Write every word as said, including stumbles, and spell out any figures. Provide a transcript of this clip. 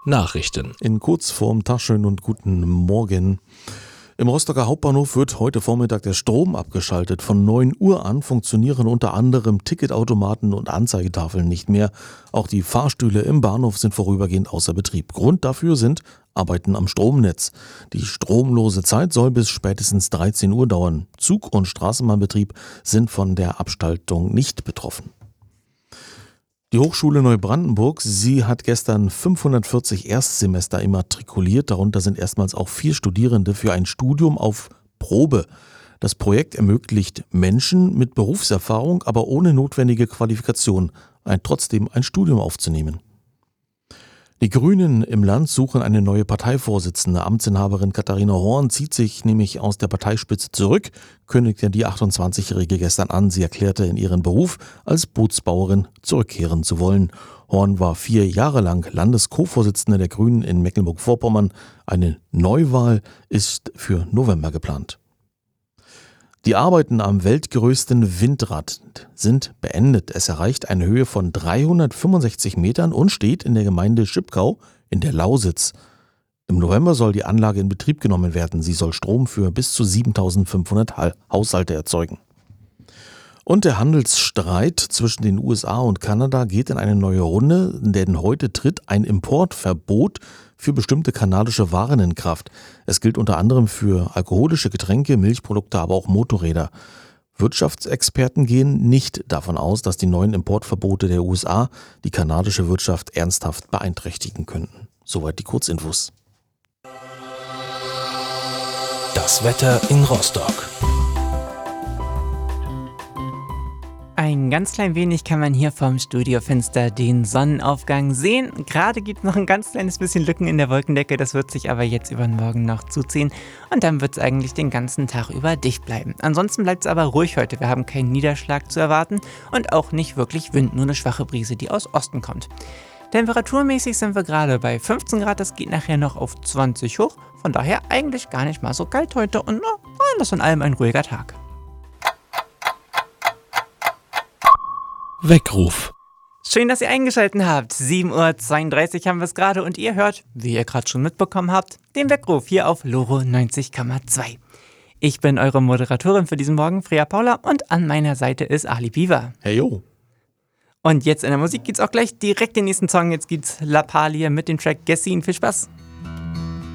Nachrichten. In Kurzform, Taschen und guten Morgen. Im Rostocker Hauptbahnhof wird heute Vormittag der Strom abgeschaltet. Von neun Uhr an funktionieren unter anderem Ticketautomaten und Anzeigetafeln nicht mehr. Auch die Fahrstühle im Bahnhof sind vorübergehend außer Betrieb. Grund dafür sind Arbeiten am Stromnetz. Die stromlose Zeit soll bis spätestens dreizehn Uhr dauern. Zug- und Straßenbahnbetrieb sind von der Abschaltung nicht betroffen. Die Hochschule Neubrandenburg, sie hat gestern fünfhundertvierzig Erstsemester immatrikuliert. Darunter sind erstmals auch vier Studierende für ein Studium auf Probe. Das Projekt ermöglicht Menschen mit Berufserfahrung, aber ohne notwendige Qualifikation, ein, trotzdem ein Studium aufzunehmen. Die Grünen im Land suchen eine neue Parteivorsitzende. Amtsinhaberin Katharina Horn zieht sich nämlich aus der Parteispitze zurück, kündigte die achtundzwanzigjährige gestern an. Sie erklärte in ihren Beruf als Bootsbauerin zurückkehren zu wollen. Horn war vier Jahre lang Landes-Co-Vorsitzende der Grünen in Mecklenburg-Vorpommern. Eine Neuwahl ist für November geplant. Die Arbeiten am weltgrößten Windrad sind beendet. Es erreicht eine Höhe von dreihundertfünfundsechzig Metern und steht in der Gemeinde Schipkau in der Lausitz. Im November soll die Anlage in Betrieb genommen werden. Sie soll Strom für bis zu siebentausendfünfhundert Haushalte erzeugen. Und der Handelsstreit zwischen den U S A und Kanada geht in eine neue Runde, denn heute tritt ein Importverbot für bestimmte kanadische Waren in Kraft. Es gilt unter anderem für alkoholische Getränke, Milchprodukte, aber auch Motorräder. Wirtschaftsexperten gehen nicht davon aus, dass die neuen Importverbote der U S A die kanadische Wirtschaft ernsthaft beeinträchtigen könnten. Soweit die Kurzinfos. Das Wetter in Rostock. Ein ganz klein wenig kann man hier vom Studiofenster den Sonnenaufgang sehen. Gerade gibt es noch ein ganz kleines bisschen Lücken in der Wolkendecke, das wird sich aber jetzt über den Morgen noch zuziehen und dann wird es eigentlich den ganzen Tag über dicht bleiben. Ansonsten bleibt es aber ruhig heute, wir haben keinen Niederschlag zu erwarten und auch nicht wirklich Wind, nur eine schwache Brise, die aus Osten kommt. Temperaturmäßig sind wir gerade bei fünfzehn Grad, das geht nachher noch auf zwanzig hoch, von daher eigentlich gar nicht mal so kalt heute und na, alles in allem ein ruhiger Tag. Weckruf. Schön, dass ihr eingeschaltet habt. sieben Uhr zweiunddreißig haben wir es gerade und ihr hört, wie ihr gerade schon mitbekommen habt, den Weckruf hier auf Loro neunzig Komma zwei. Ich bin eure Moderatorin für diesen Morgen, Freya Paula, und an meiner Seite ist Ali Piva. Hey yo. Und jetzt in der Musik geht's auch gleich direkt den nächsten Song. Jetzt geht's La Palie mit dem Track Gessin. Viel Spaß.